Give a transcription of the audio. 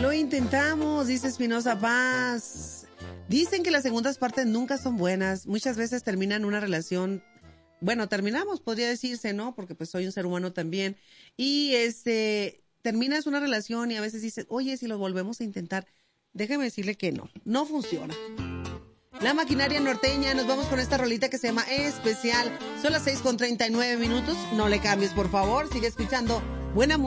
lo intentamos, dice Espinosa Paz. Dicen que las segundas partes nunca son buenas. Muchas veces terminan una relación. Bueno, terminamos, podría decirse, ¿no? Porque pues soy un ser humano también. Y terminas una relación y a veces dices, oye, si lo volvemos a intentar, déjeme decirle que no funciona. La maquinaria norteña, nos vamos con esta rolita que se llama Especial. Son las 6:39. No le cambies, por favor. Sigue escuchando buena música.